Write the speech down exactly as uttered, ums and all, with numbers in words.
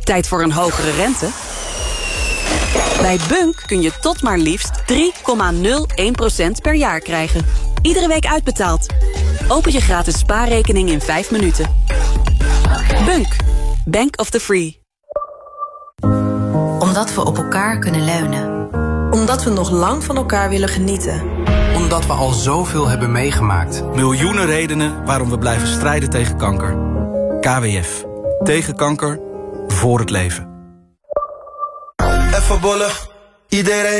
Tijd voor een hogere rente? Bij Bunk kun je tot maar liefst drie komma nul één procent per jaar krijgen. Iedere week uitbetaald. Open je gratis spaarrekening in vijf minuten. Bunk. Bank of the Free. Omdat we op elkaar kunnen leunen. Omdat we nog lang van elkaar willen genieten. Omdat we al zoveel hebben meegemaakt. Miljoenen redenen waarom we blijven strijden tegen kanker. K W F. Tegen kanker. Voor het leven. Even bollen. Iedereen